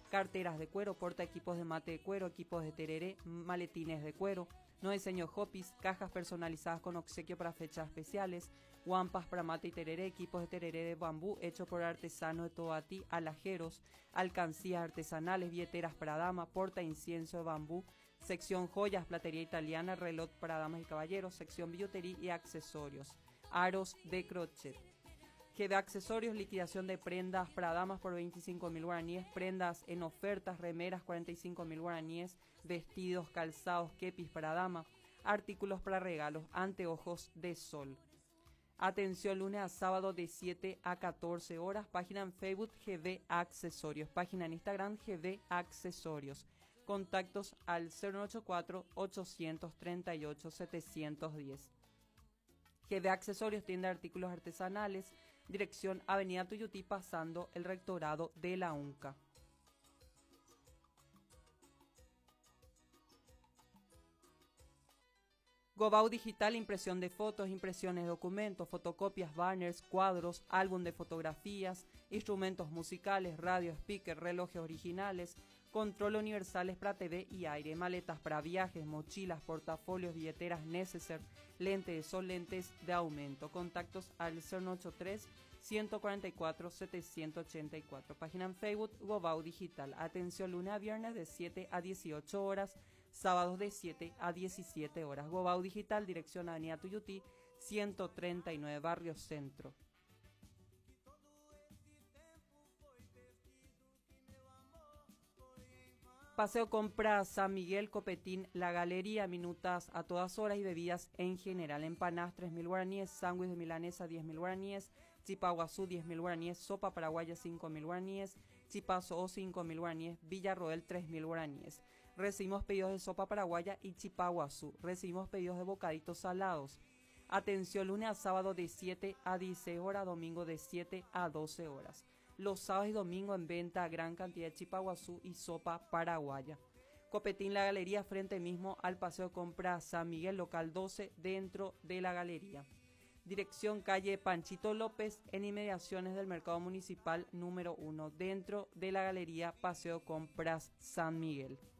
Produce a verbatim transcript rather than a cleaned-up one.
carteras de cuero, porta equipos de mate de cuero, equipos de tereré, maletines de cuero, no diseño hopis, cajas personalizadas con obsequio para fechas especiales, guampas para mate y tereré, equipos de tereré de bambú hecho por artesanos de Tobatí, alajeros, alcancías artesanales, billeteras para dama, porta incienso de bambú, sección joyas, platería italiana, reloj para damas y caballeros, sección billutería y accesorios, aros de crochet. G B Accesorios, liquidación de prendas para damas por veinticinco mil guaraníes, prendas en ofertas, remeras cuarenta y cinco mil guaraníes, vestidos, calzados, kepis para dama, artículos para regalos, anteojos de sol. Atención lunes a sábado de siete a catorce horas, página en Facebook G B Accesorios, página en Instagram G B Accesorios. Contactos al cero ocho cuatro, ocho tres ocho, siete uno cero. G B Accesorios, tienda de artículos artesanales, dirección Avenida Tuyutí, pasando el rectorado de la UNCA. Gobau Digital, impresión de fotos, impresiones de documentos, fotocopias, banners, cuadros, álbum de fotografías, instrumentos musicales, radio, speaker, relojes originales, control universales para T V y aire, maletas para viajes, mochilas, portafolios, billeteras neceser, lentes de sol, lentes de aumento. Contactos al cero ocho tres, uno cuatro cuatro, siete ocho cuatro. Página en Facebook Gobau Digital. Atención lunes a viernes de siete a dieciocho horas, sábados de siete a diecisiete horas. Gobau Digital, dirección Avenida Tuyutí, ciento treinta y nueve, Barrio Centro. Paseo Compra San Miguel, Copetín, La Galería, minutas a todas horas y bebidas en general. Empanadas tres mil guaraníes, sándwich de milanesa diez mil guaraníes, chipaguazú diez mil guaraníes, sopa paraguaya cinco mil guaraníes, chipazo cinco mil guaraníes, Villarroel tres mil guaraníes. Recibimos pedidos de sopa paraguaya y chipaguazú. Recibimos pedidos de bocaditos salados. Atención lunes a sábado de siete a dieciséis horas, domingo de siete a doce horas. Los sábados y domingos en venta gran cantidad de chipaguazú y sopa paraguaya. Copetín, La Galería, frente mismo al Paseo Compra San Miguel, local doce, dentro de la galería. Dirección calle Panchito López, en inmediaciones del Mercado Municipal número uno, dentro de la galería Paseo Compras San Miguel.